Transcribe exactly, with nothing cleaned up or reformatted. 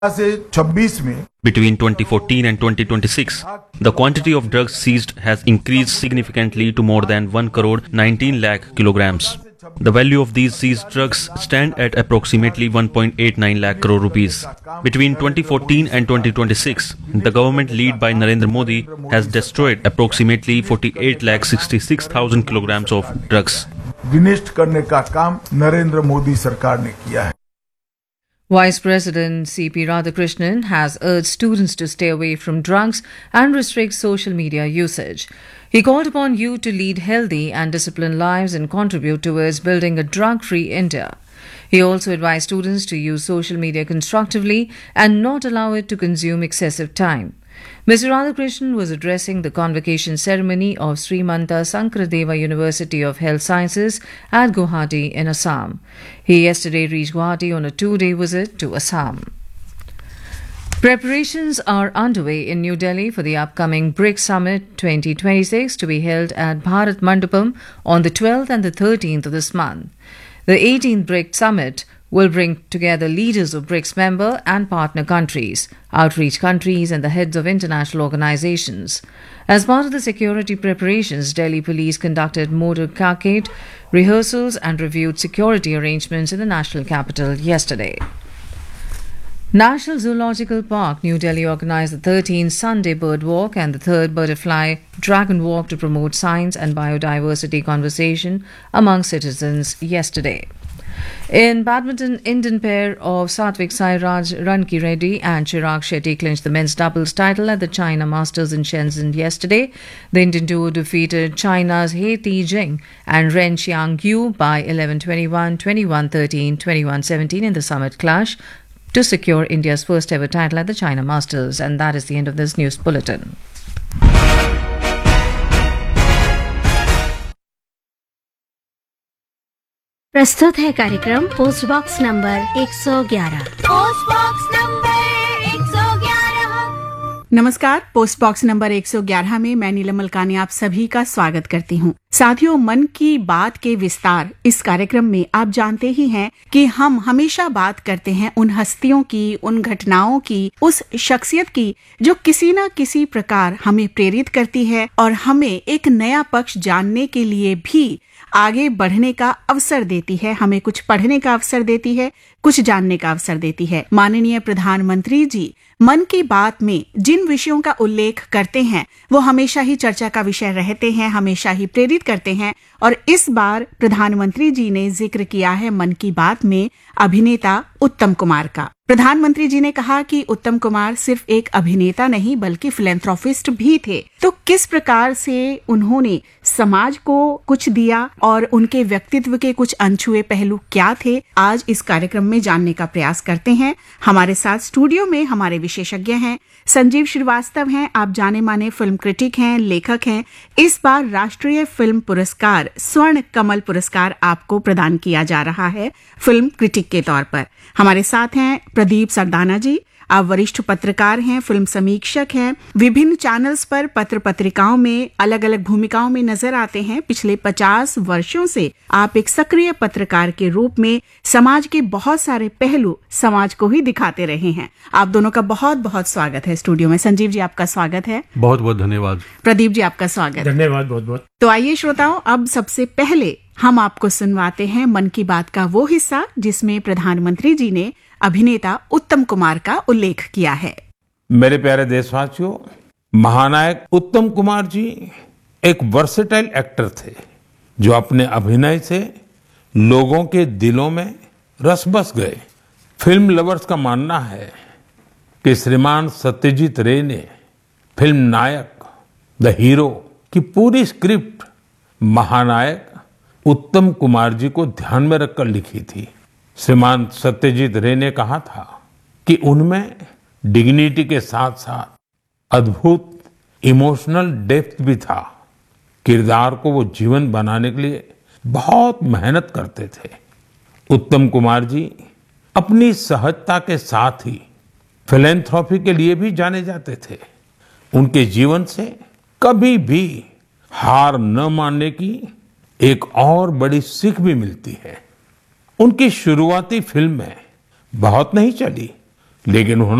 से छब्बीस में Between twenty fourteen and twenty twenty-six, the quantity of drugs seized has increased significantly to more than one crore nineteen lakh kilograms. The value of these seized drugs stand at approximately one point eight nine lakh crore rupees. Between twenty fourteen and twenty twenty-six, the government led by Narendra Modi has destroyed approximately forty-eight lakh sixty-six thousand kilograms of drugs. विनिष्ट करने का काम नरेंद्र मोदी सरकार ने किया है. Vice President C P Radhakrishnan has urged students to stay away from drugs and restrict social media usage. He called upon youth to lead healthy and disciplined lives and contribute towards building a drug-free India. He also advised students to use social media constructively and not allow it to consume excessive time. Mister Radhakrishnan was addressing the convocation ceremony of Sri Manta Sankradeva University of Health Sciences at Guwahati in Assam. He yesterday reached Guwahati on a two-day visit to Assam. Preparations are underway in New Delhi for the upcoming BRICS Summit twenty twenty-six to be held at Bharat Mandapam on the twelfth and the thirteenth of this month. The eighteenth BRICS Summit will bring together leaders of BRICS member and partner countries, outreach countries and the heads of international organizations. As part of the security preparations, Delhi police conducted motor carcade rehearsals and reviewed security arrangements in the national capital yesterday. National Zoological Park, New Delhi organised the thirteenth Sunday Bird Walk and the third Butterfly Dragon Walk to promote science and biodiversity conversation among citizens yesterday. In badminton, Indian pair of Satvik Sairaj Ranki Reddy and Chirag Shetty clinched the men's doubles title at the China Masters in Shenzhen yesterday. The Indian duo defeated China's He Tijing and Ren Xiangyu by eleven twenty-one, twenty-one thirteen, twenty-one seventeen in the summit clash to secure India's first ever title at the China Masters. And that is the end of this news bulletin. प्रस्तुत है कार्यक्रम post box number एक सौ ग्यारह। Post box number एक सौ ग्यारह। नमस्कार, पोस्ट बॉक्स नंबर एक सौ ग्यारह में मैं नीलम मलकानी आप सभी का स्वागत करती हूँ। साथियों, मन की बात के विस्तार इस कार्यक्रम में आप जानते ही हैं कि हम हमेशा बात करते हैं उन हस्तियों की, उन घटनाओं की, उस शख्सियत की जो किसी न किसी प्रकार हमें प्रेरित करती है और हमें एक नया पक्ष जानने के लिए भी आगे बढ़ने का अवसर देती है, हमें कुछ पढ़ने का अवसर देती है, कुछ जानने का अवसर देती है। माननीय प्रधानमंत्री जी मन की बात में जिन विषयों का उल्लेख करते हैं वो हमेशा ही चर्चा का विषय रहते हैं, हमेशा ही प्रेरित करते हैं। और इस बार प्रधानमंत्री जी ने जिक्र किया है मन की बात में अभिनेता उत्तम कुमार का। प्रधानमंत्री जी ने कहा कि उत्तम कुमार सिर्फ एक अभिनेता नहीं बल्कि फिलैंथ्रोपिस्ट भी थे। तो किस प्रकार से उन्होंने समाज को कुछ दिया और उनके व्यक्तित्व के कुछ अनछुए पहलू क्या थे, आज इस कार्यक्रम में जानने का प्रयास करते हैं। हमारे साथ स्टूडियो में हमारे विशेषज्ञ हैं। संजीव श्रीवास्तव हैं, आप जाने माने फिल्म क्रिटिक हैं, लेखक हैं। इस बार राष्ट्रीय फिल्म पुरस्कार स्वर्ण कमल पुरस्कार आपको प्रदान किया जा रहा है फिल्म क्रिटिक के तौर पर। हमारे साथ हैं प्रदीप सरदाना जी, आप वरिष्ठ पत्रकार हैं, फिल्म समीक्षक हैं, विभिन्न चैनल्स पर पत्र पत्रिकाओं में अलग अलग भूमिकाओं में नजर आते हैं। पिछले पचास वर्षों से आप एक सक्रिय पत्रकार के रूप में समाज के बहुत सारे पहलू समाज को ही दिखाते रहे हैं। आप दोनों का बहुत बहुत स्वागत है स्टूडियो में। संजीव जी, आपका स्वागत है। बहुत बहुत धन्यवाद। प्रदीप जी, आपका स्वागत। धन्यवाद बहुत बहुत। तो आइए श्रोताओं, अब सबसे पहले हम आपको सुनवाते हैं मन की बात का वो हिस्सा जिसमें प्रधानमंत्री जी ने अभिनेता उत्तम कुमार का उल्लेख किया है। मेरे प्यारे देशवासियों, महानायक उत्तम कुमार जी एक वर्सेटाइल एक्टर थे जो अपने अभिनय से लोगों के दिलों में रस बस गए। फिल्म लवर्स का मानना है कि श्रीमान सत्यजीत रे ने फिल्म नायक द हीरो की पूरी स्क्रिप्ट महानायक उत्तम कुमार जी को ध्यान में रखकर लिखी थी। श्रीमान सत्यजीत रे ने कहा था कि उनमें डिग्निटी के साथ साथ अद्भुत इमोशनल डेप्थ भी था। किरदार को वो जीवन बनाने के लिए बहुत मेहनत करते थे। उत्तम कुमार जी अपनी सहजता के साथ ही फिलैंथ्रोपी के लिए भी जाने जाते थे। उनके जीवन से कभी भी हार न मानने की एक और बड़ी सीख भी मिलती है। उनकी शुरुआती फिल्में बहुत नहीं चली, लेकिन